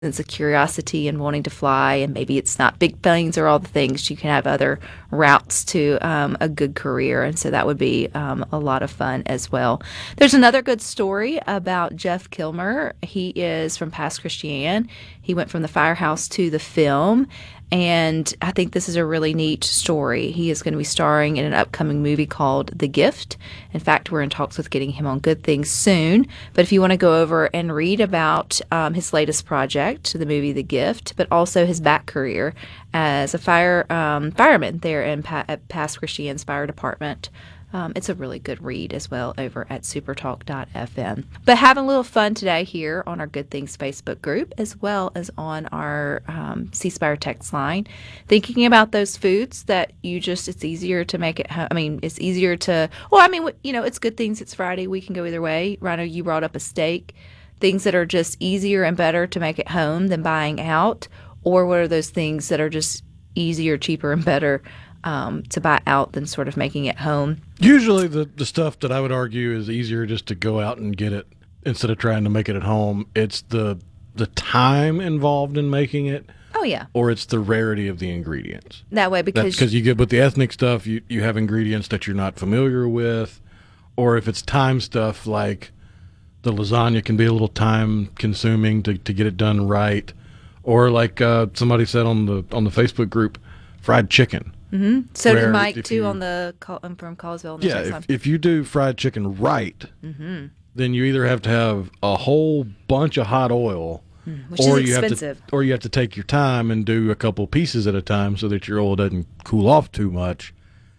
sense of curiosity and wanting to fly, and maybe it's not big planes or all the things. You can have other routes to a good career, and so that would be a lot of fun as well. There's another good story about Jeff Kilmer. He is from Pass Christian. He went from the firehouse to the film, and I think this is a really neat story. He is going to be starring in an upcoming movie called The Gift. In fact, we're in talks with getting him on Good Things soon. But if you want to go over and read about his latest project, the movie The Gift, but also his back career as a fireman there at Pass Christian's Fire Department, it's a really good read as well over at supertalk.fm. But having a little fun today here on our Good Things Facebook group, as well as on our C Spire text line, thinking about those foods that it's easier to make it. It's easier to, it's Good Things. It's Friday. We can go either way. Rhino, you brought up a steak. Things that are just easier and better to make at home than buying out, or what are those things that are just easier, cheaper, and better to buy out than sort of making it home? Usually the stuff that I would argue is easier just to go out and get it instead of trying to make it at home. It's the time involved in making it. Oh, yeah. Or it's the rarity of the ingredients. That way, because you get with the ethnic stuff, you have ingredients that you're not familiar with. Or if it's time stuff, like the lasagna can be a little time consuming to get it done right. Or like somebody said on the Facebook group, fried chicken. Mm-hmm. So did Mike too from Collinsville. Yeah, if you do fried chicken right, then you either have to have a whole bunch of hot oil, which is expensive, or you have to take your time and do a couple pieces at a time so that your oil doesn't cool off too much.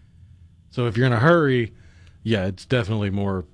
So if you're in a hurry, yeah, it's definitely more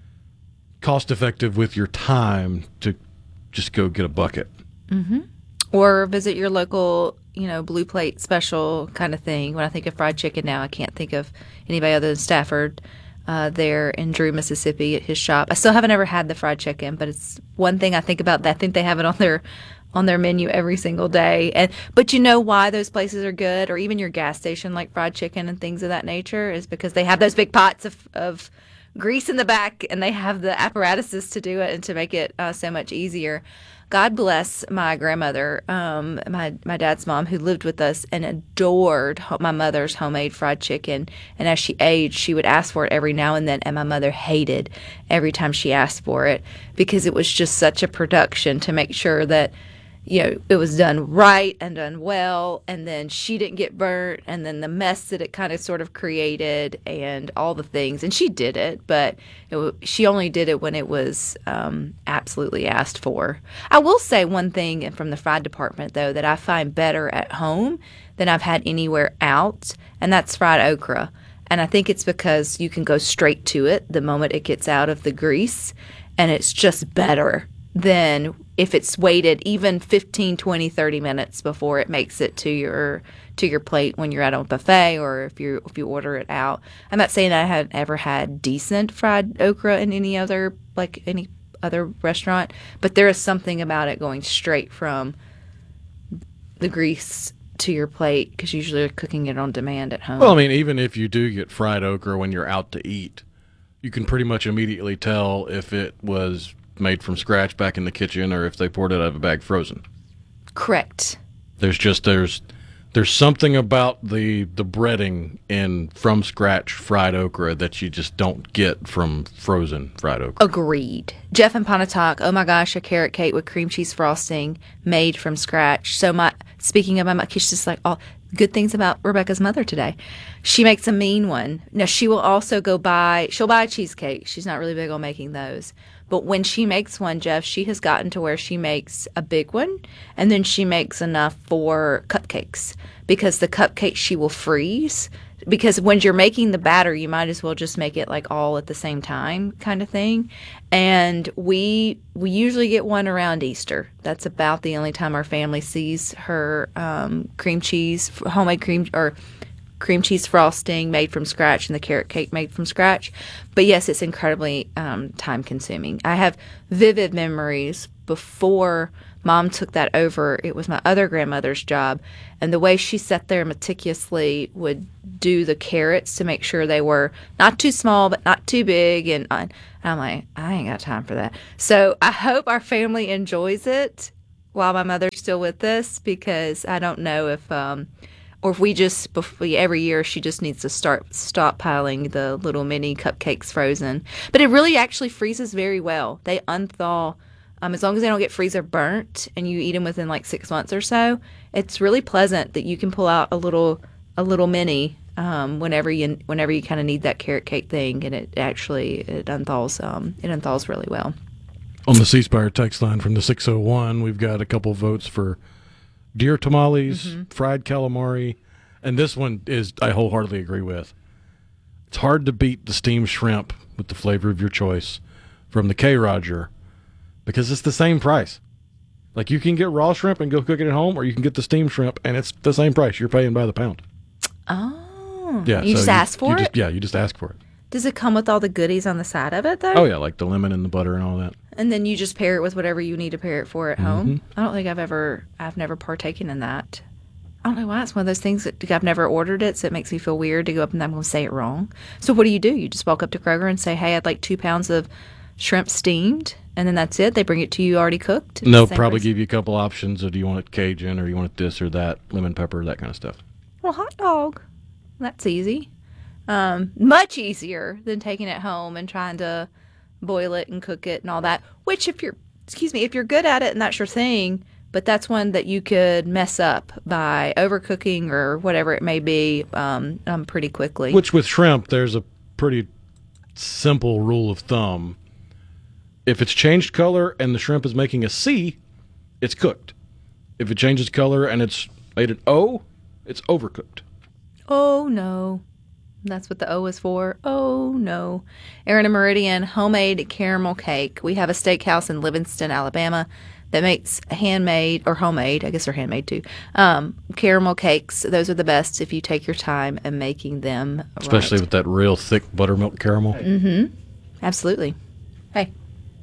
cost effective with your time to just go get a bucket. Mm-hmm. Or visit your local, blue plate special kind of thing. When I think of fried chicken now, I can't think of anybody other than Stafford there in Drew, Mississippi at his shop. I still haven't ever had the fried chicken, but it's one thing I think about. I think they have it on their menu every single day. But you know why those places are good, or even your gas station like fried chicken and things of that nature, is because they have those big pots of grease in the back, and they have the apparatuses to do it and to make it so much easier. God bless my grandmother, my dad's mom, who lived with us and adored my mother's homemade fried chicken. And as she aged, she would ask for it every now and then, and my mother hated every time she asked for it because it was just such a production to make sure that it was done right and done well, and then she didn't get burnt, and then the mess that it kind of sort of created and all the things. And she did it, but she only did it when it was absolutely asked for. I will say one thing from the fried department, though, that I find better at home than I've had anywhere else, and that's fried okra. And I think it's because you can go straight to it the moment it gets out of the grease, and it's just better than if it's waited even 15, 20, 30 minutes before it makes it to your plate when you're at a buffet, or if you order it out. I'm not saying that I had ever had decent fried okra in any other restaurant, but there is something about it going straight from the grease to your plate, because usually you're cooking it on demand at home. Well, even if you do get fried okra when you're out to eat, you can pretty much immediately tell if it was made from scratch back in the kitchen or if they poured it out of a bag frozen. Correct. There's something about the breading in from scratch fried okra that you just don't get from frozen fried okra. Agreed. Jeff and Pontotoc, oh my gosh, a carrot cake with cream cheese frosting made from scratch. So speaking of my kids, just like all good things about Rebecca's mother today. She makes a mean one. Now she will also she'll buy a cheesecake. She's not really big on making those. But when she makes one, Jeff, she has gotten to where she makes a big one, and then she makes enough for cupcakes, because the cupcakes she will freeze. Because when you're making the batter, you might as well just make it like all at the same time kind of thing. And we usually get one around Easter. That's about the only time our family sees her homemade cream cheese frosting made from scratch and the carrot cake made from scratch. But yes, it's incredibly time consuming. I have vivid memories before Mom took that over. It was my other grandmother's job, and the way she sat there meticulously would do the carrots to make sure they were not too small but not too big, and I'm like, I ain't got time for that. So I hope our family enjoys it while my mother's still with us because I don't know if or if we just every year she just needs to stop piling the little mini cupcakes frozen. But it really actually freezes very well. They unthaw as long as they don't get freezer burnt and you eat them within like 6 months or so. It's really pleasant that you can pull out a little mini whenever you kind of need that carrot cake thing, and it unthaws really well. On the C Spire text line from the 601, we've got a couple votes for deer tamales, fried calamari, and this one is I wholeheartedly agree with. It's hard to beat the steamed shrimp with the flavor of your choice from the K. Roger because it's the same price. Like you can get raw shrimp and go cook it at home, or you can get the steamed shrimp and it's the same price. You're paying by the pound. Oh, yeah. You just ask for it. You just ask for it. Does it come with all the goodies on the side of it though? Oh yeah, like the lemon and the butter and all that. And then you just pair it with whatever you need to pair it for at home. I don't think I've never partaken in that. I don't know why. It's one of those things that I've never ordered it, so it makes me feel weird to go up and I'm going to say it wrong. So what do? You just walk up to Kroger and say, hey, I'd like 2 pounds of shrimp steamed, and then that's it? They bring it to you already cooked? And they'll probably give you a couple options of do you want it Cajun or you want it this or that, lemon pepper, that kind of stuff. Well, hot dog. That's easy. Much easier than taking it home and trying to boil it and cook it and all that, which if you're good at it and that's your thing, but that's one that you could mess up by overcooking or whatever it may be pretty quickly. Which with shrimp, there's a pretty simple rule of thumb. If it's changed color and the shrimp is making a C, it's cooked. If it changes color and it's made an O, it's overcooked. Oh, no. That's what the O is for. Oh, no. Erin and Meridian, homemade caramel cake. We have a steakhouse in Livingston, Alabama that makes handmade, or homemade, I guess they're handmade too, caramel cakes. Those are the best if you take your time in making them Especially right. with that real thick buttermilk caramel. Mm-hmm. Absolutely. Hey.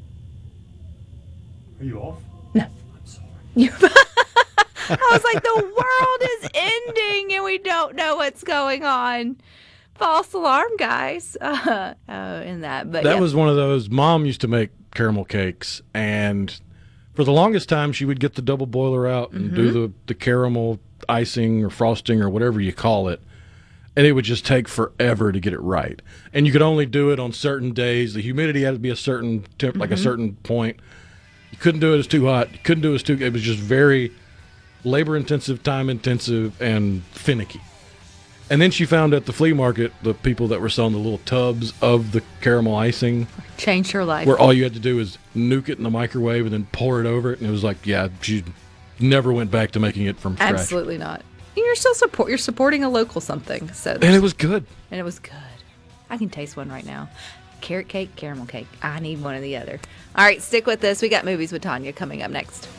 Are you off? No. I'm sorry. I was like, the world is ending and we don't know what's going on. False alarm, guys. In that, but that was one of those. Mom used to make caramel cakes, and for the longest time, she would get the double boiler out and do the caramel icing or frosting or whatever you call it, and it would just take forever to get it right. And you could only do it on certain days. The humidity had to be a certain temp, like a certain point. You couldn't do it as too hot. You couldn't do it as too. It was just very labor intensive, time intensive, and finicky. And then she found at the flea market the people that were selling the little tubs of the caramel icing. Changed her life. Where all you had to do is nuke it in the microwave and then pour it over it. And it was like, yeah, she never went back to making it from scratch. Absolutely not. You're still you're supporting a local something. And it was good. And it was good. I can taste one right now. Carrot cake, caramel cake. I need one or the other. All right, stick with us. We got Movies with Tanya coming up next.